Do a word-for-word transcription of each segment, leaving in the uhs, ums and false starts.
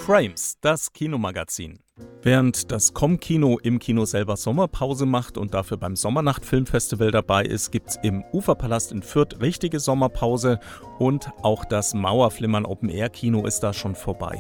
Frames, das Kinomagazin. Während das Com-Kino im Kino selber Sommerpause macht und dafür beim Sommernacht-Filmfestival dabei ist, gibt's im Uferpalast in Fürth richtige Sommerpause und auch das Mauerflimmern Open-Air-Kino ist da schon vorbei.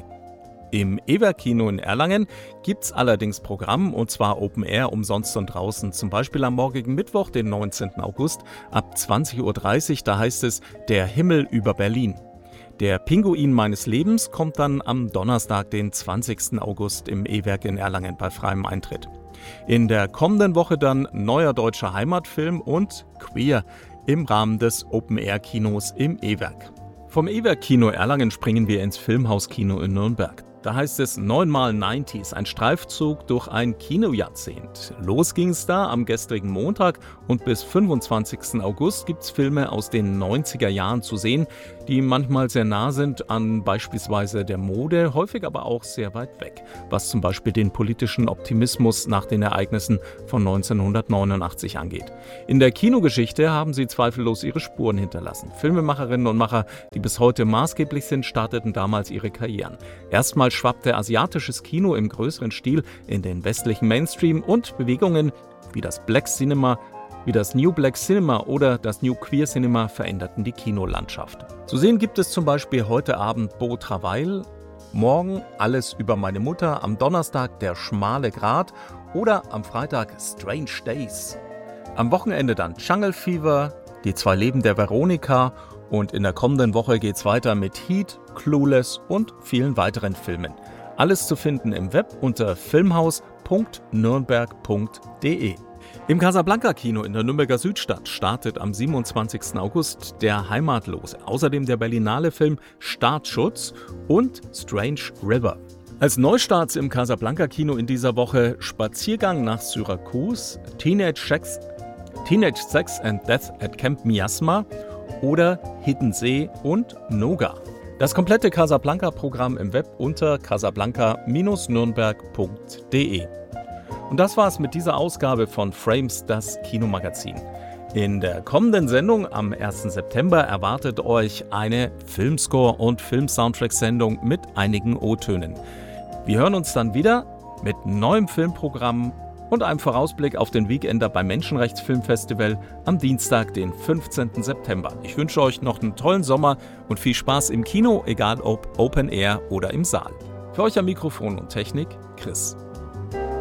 Im E-Werk-Kino in Erlangen gibt's allerdings Programm, und zwar Open Air umsonst und draußen. Zum Beispiel am morgigen Mittwoch, den neunzehnten August, ab zwanzig Uhr dreißig, da heißt es Der Himmel über Berlin. Der Pinguin meines Lebens kommt dann am Donnerstag, den zwanzigsten August im E-Werk in Erlangen bei freiem Eintritt. In der kommenden Woche dann neuer deutscher Heimatfilm und Queer im Rahmen des Open-Air-Kinos im E-Werk. Vom E-Werk-Kino Erlangen springen wir ins Filmhauskino in Nürnberg. Da heißt es neunmal neunziger, ein Streifzug durch ein Kinojahrzehnt. Los ging's da am gestrigen Montag und bis fünfundzwanzigsten August gibt's Filme aus den neunziger Jahren zu sehen, die manchmal sehr nah sind an beispielsweise der Mode, häufig aber auch sehr weit weg, was zum Beispiel den politischen Optimismus nach den Ereignissen von neunzehnhundertneunundachtzig angeht. In der Kinogeschichte haben sie zweifellos ihre Spuren hinterlassen. Filmemacherinnen und Macher, die bis heute maßgeblich sind, starteten damals ihre Karrieren. Erstmal schwappte asiatisches Kino im größeren Stil in den westlichen Mainstream und Bewegungen wie das Black Cinema, wie das New Black Cinema oder das New Queer Cinema veränderten die Kinolandschaft. Zu sehen gibt es zum Beispiel heute Abend Beau Travail, morgen Alles über meine Mutter, am Donnerstag Der schmale Grat oder am Freitag Strange Days. Am Wochenende dann Jungle Fever, Die zwei Leben der Veronika und in der kommenden Woche geht's weiter mit Heat, Clueless und vielen weiteren Filmen. Alles zu finden im Web unter filmhaus punkt nürnberg punkt de. Im Casablanca-Kino in der Nürnberger Südstadt startet am siebenundzwanzigsten August Der Heimatlose. Außerdem der Berlinale-Film Staatsschutz und Strange River. Als Neustarts im Casablanca-Kino in dieser Woche Spaziergang nach Syrakus, Teenage Sex, Teenage Sex and Death at Camp Miasma oder Hidden See und Noga. Das komplette Casablanca-Programm im Web unter casablanca Bindestrich nürnberg punkt de. Und das war's mit dieser Ausgabe von Frames, das Kinomagazin. In der kommenden Sendung am ersten September erwartet euch eine Filmscore- und Filmsoundtrack-Sendung mit einigen O-Tönen. Wir hören uns dann wieder mit neuem Filmprogramm und einem Vorausblick auf den Weekender beim Menschenrechtsfilmfestival am Dienstag, den fünfzehnten September. Ich wünsche euch noch einen tollen Sommer und viel Spaß im Kino, egal ob Open Air oder im Saal. Für euch am Mikrofon und Technik, Chris.